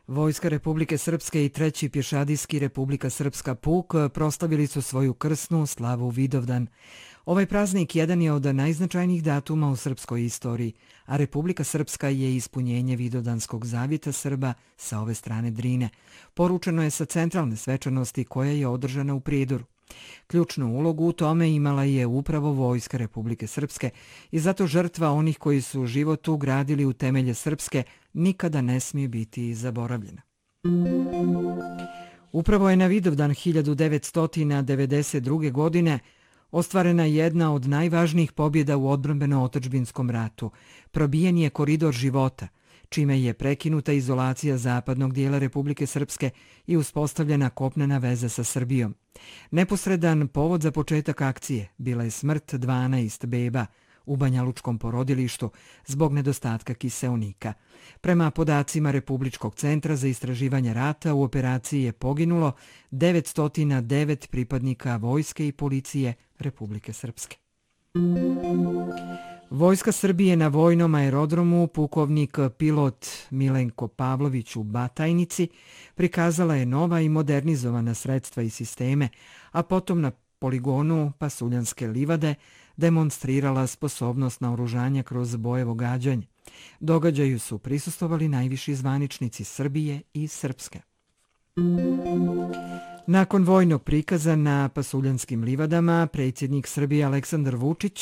Vojska Republike Srpske i 3. pješadijski Republika Srpska puk proslavili su svoju krsnu slavu Vidovdan. Ovaj praznik jedan je od najznačajnijih datuma u srpskoj istoriji, a Republika Srpska je ispunjenje Vidovdanskog zavjeta Srba sa ove strane Drine. Poručeno je sa centralne svečanosti koja je održana u Prijedoru. Ključnu ulogu u tome imala je upravo Vojska Republike Srpske i zato žrtva onih koji su život ugradili u temelje Srpske nikada ne smije biti zaboravljena. Upravo je na Vidovdan 1992. godine ostvarena jedna od najvažnijih pobjeda u odbrambeno-otadžbinskom ratu. Probijen je koridor života, čime je prekinuta izolacija zapadnog dijela Republike Srpske i uspostavljena kopnena veza sa Srbijom. Neposredan povod za početak akcije bila je smrt 12 beba u Banjalučkom porodilištu zbog nedostatka kiseonika. Prema podacima Republičkog centra za istraživanje rata u operaciji je poginulo 909 pripadnika vojske i policije Republike Srpske. Vojska Srbije na vojnom aerodromu pukovnik pilot Milenko Pavlović u Batajnici prikazala je nova i modernizovana sredstva i sisteme, a potom na poligonu Pasuljanske livade demonstrirala sposobnost naoružanja kroz bojevo gađanje. Događaju su prisustvovali najviši zvaničnici Srbije i Srpske. Nakon vojnog prikaza na Pasuljanskim livadama, predsjednik Srbije Aleksandar Vučić